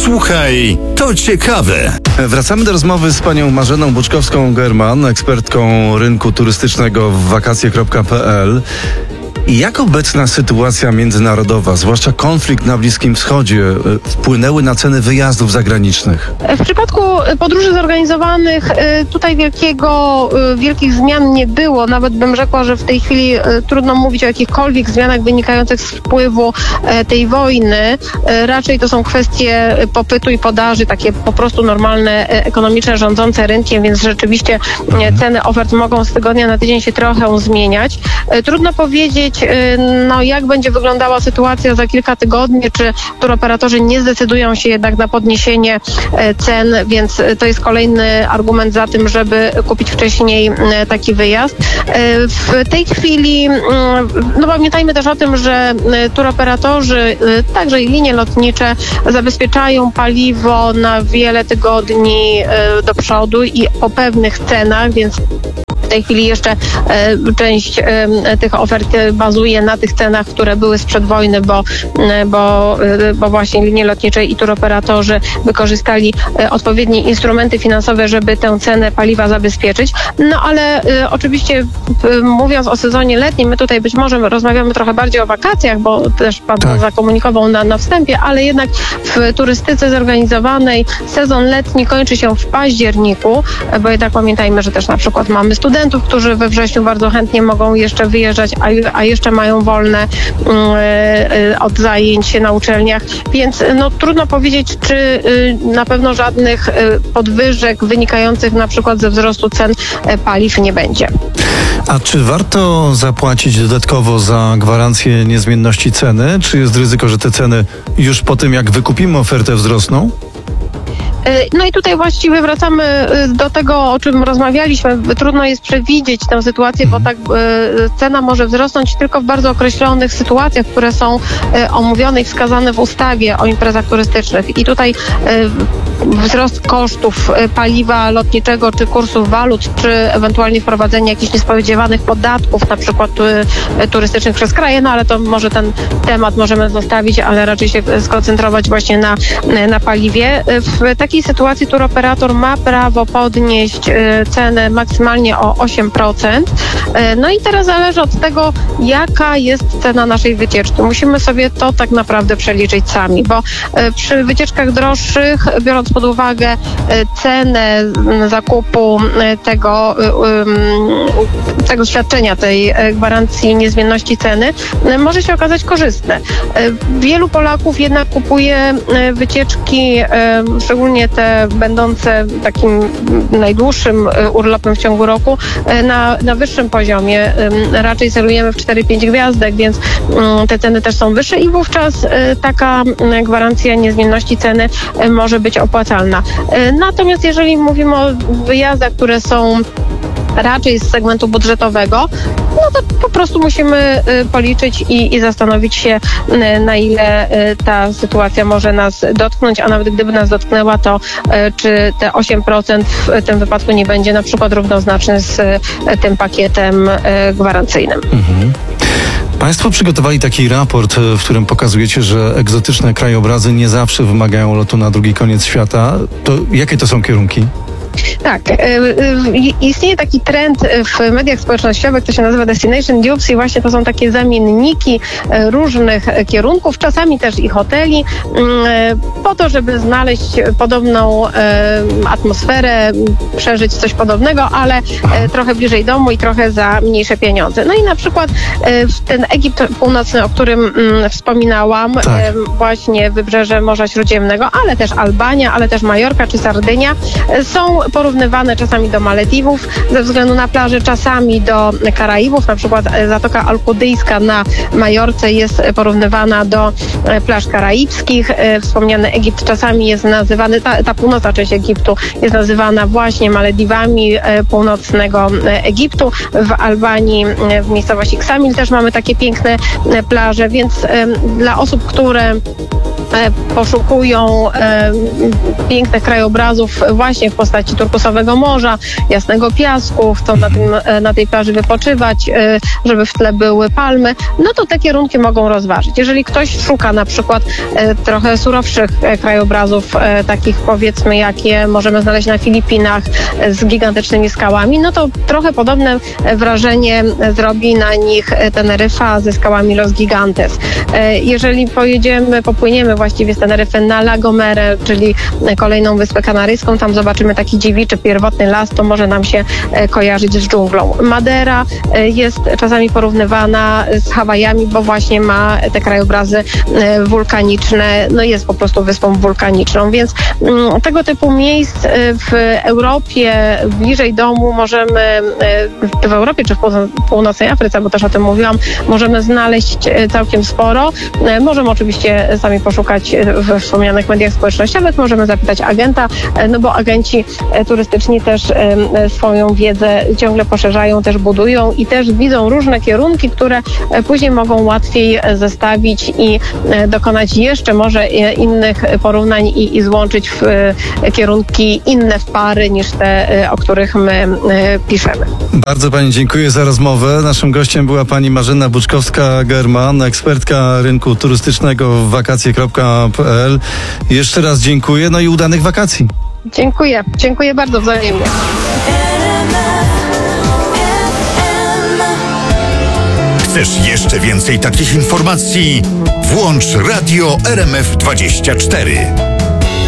Słuchaj, to ciekawe. Wracamy do rozmowy z panią Marzeną Buczkowską-German, ekspertką rynku turystycznego w wakacje.pl. Jak obecna sytuacja międzynarodowa, zwłaszcza konflikt na Bliskim Wschodzie, wpłynęły na ceny wyjazdów zagranicznych? W przypadku podróży zorganizowanych tutaj wielkich zmian nie było. Nawet bym rzekła, że w tej chwili trudno mówić o jakichkolwiek zmianach wynikających z wpływu tej wojny. Raczej to są kwestie popytu i podaży, takie po prostu normalne, ekonomiczne, rządzące rynkiem, więc rzeczywiście ceny ofert mogą z tygodnia na tydzień się trochę zmieniać. Trudno powiedzieć, jak będzie wyglądała sytuacja za kilka tygodni, czy turoperatorzy nie zdecydują się jednak na podniesienie cen, więc to jest kolejny argument za tym, żeby kupić wcześniej taki wyjazd. W tej chwili, pamiętajmy też o tym, że turoperatorzy, także i linie lotnicze zabezpieczają paliwo na wiele tygodni do przodu i po pewnych cenach, więc w tej chwili jeszcze część tych ofert bazuje na tych cenach, które były sprzed wojny, bo właśnie linie lotnicze i turoperatorzy wykorzystali odpowiednie instrumenty finansowe, żeby tę cenę paliwa zabezpieczyć. Ale oczywiście mówiąc o sezonie letnim, my tutaj być może rozmawiamy trochę bardziej o wakacjach, bo też pan to zakomunikował na wstępie, ale jednak w turystyce zorganizowanej sezon letni kończy się w październiku, bo jednak pamiętajmy, że też na przykład mamy studentów, którzy we wrześniu bardzo chętnie mogą jeszcze wyjeżdżać, a jeszcze mają wolne od zajęć na uczelniach, więc trudno powiedzieć, czy na pewno żadnych podwyżek wynikających na przykład ze wzrostu cen paliw nie będzie. A czy warto zapłacić dodatkowo za gwarancję niezmienności ceny? Czy jest ryzyko, że te ceny już po tym, jak wykupimy ofertę, wzrosną? I tutaj właściwie wracamy do tego, o czym rozmawialiśmy. Trudno jest przewidzieć tę sytuację, bo tak cena może wzrosnąć tylko w bardzo określonych sytuacjach, które są omówione i wskazane w ustawie o imprezach turystycznych. I tutaj wzrost kosztów paliwa lotniczego, czy kursów walut, czy ewentualnie wprowadzenie jakichś niespodziewanych podatków, na przykład turystycznych przez kraje, ale to może ten temat możemy zostawić, ale raczej się skoncentrować właśnie na paliwie. W takiej sytuacji turoperator ma prawo podnieść cenę maksymalnie o 8%. I teraz zależy od tego, jaka jest cena naszej wycieczki. Musimy sobie to tak naprawdę przeliczyć sami, bo przy wycieczkach droższych, biorąc pod uwagę cenę zakupu tego świadczenia, tej gwarancji niezmienności ceny, może się okazać korzystne. Wielu Polaków jednak kupuje wycieczki, szczególnie te będące takim najdłuższym urlopem w ciągu roku, na wyższym poziomie. Raczej celujemy w 4-5 gwiazdek, więc te ceny też są wyższe i wówczas taka gwarancja niezmienności ceny może być opłacalna. Natomiast jeżeli mówimy o wyjazdach, które są raczej z segmentu budżetowego, to po prostu musimy policzyć i zastanowić się, na ile ta sytuacja może nas dotknąć, a nawet gdyby nas dotknęła, to czy te 8% w tym wypadku nie będzie na przykład równoznaczne z tym pakietem gwarancyjnym. Państwo przygotowali taki raport, w którym pokazujecie, że egzotyczne krajobrazy nie zawsze wymagają lotu na drugi koniec świata. To jakie to są kierunki? Tak, istnieje taki trend w mediach społecznościowych, to się nazywa Destination Dupes i właśnie to są takie zamienniki różnych kierunków, czasami też i hoteli, po to, żeby znaleźć podobną atmosferę, przeżyć coś podobnego, ale trochę bliżej domu i trochę za mniejsze pieniądze. I na przykład ten Egipt Północny, o którym wspominałam, właśnie wybrzeże Morza Śródziemnego, ale też Albania, ale też Majorka czy Sardynia są porównywane czasami do Malediwów ze względu na plaże, czasami do Karaibów, na przykład Zatoka Alkudyjska na Majorce jest porównywana do plaż karaibskich. Wspomniany Egipt czasami jest nazywany, ta północna część Egiptu jest nazywana właśnie Malediwami północnego Egiptu. W Albanii, w miejscowości Ksamil też mamy takie piękne plaże, więc dla osób, które poszukują pięknych krajobrazów właśnie w postaci turkusowego morza, jasnego piasku, chcą na tej plaży wypoczywać, żeby w tle były palmy, no to te kierunki mogą rozważyć. Jeżeli ktoś szuka na przykład trochę surowszych krajobrazów, takich powiedzmy, jakie możemy znaleźć na Filipinach z gigantycznymi skałami, no to trochę podobne wrażenie zrobi na nich Teneryfa ze skałami Los Gigantes. Jeżeli popłyniemy właściwie z Teneryfy na La Gomera, czyli kolejną wyspę kanaryjską, tam zobaczymy taki dziewiczy, pierwotny las, to może nam się kojarzyć z dżunglą. Madera jest czasami porównywana z Hawajami, bo właśnie ma te krajobrazy wulkaniczne, no jest po prostu wyspą wulkaniczną, więc tego typu miejsc w Europie, bliżej domu możemy, w Europie czy w północnej Afryce, bo też o tym mówiłam, możemy znaleźć całkiem sporo. Możemy oczywiście sami poszukać we wspomnianych mediach społecznościowych, możemy zapytać agenta, no bo agenci turystyczni też swoją wiedzę ciągle poszerzają, też budują i też widzą różne kierunki, które później mogą łatwiej zestawić i dokonać jeszcze może innych porównań i złączyć w kierunki inne w pary niż te, o których my piszemy. Bardzo pani dziękuję za rozmowę. Naszym gościem była pani Marzena Buczkowska-German, ekspertka rynku turystycznego w wakacje.pl. Jeszcze raz dziękuję, no i udanych wakacji. Dziękuję bardzo wzajemnie. Chcesz jeszcze więcej takich informacji? Włącz Radio RMF24.